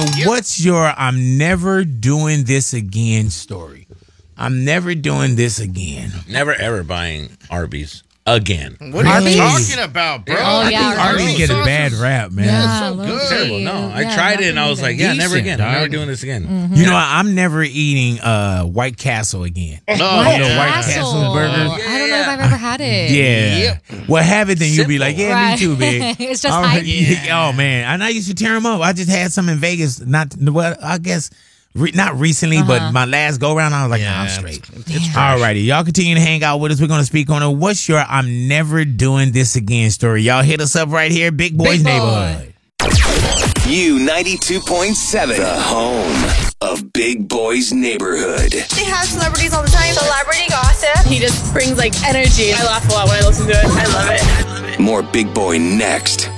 what's your I'm never doing this again story? I'm never doing this again. Never ever buying Arby's again. What are you talking about, bro? Oh, I think Arby's get a bad rap, man. Yeah, it's so good. Terrible. No, I tried it and I was like, yeah, never again. I'm never doing this again. Mm-hmm. You know, I'm never eating White Castle again. No, White Castle burger. I don't know if I've ever had it. Yeah. Well, have it, then you'll be like, yeah, Right. me too, big. It's just All hype. right. Oh, man. And I used to tear them up. I just had some in Vegas. I guess, not recently, but my last go-round, I was like, nah, I'm straight. All righty. Y'all continue to hang out with us. We're going to speak on it. What's your I'm never doing this again story? Y'all hit us up right here, Big Boy's Neighborhood. U92.7, the home of Big Boy's Neighborhood. They have celebrities all the time. Celebrity gossip. He just brings like energy. I laugh a lot when I listen to it. I love it. More Big Boy next.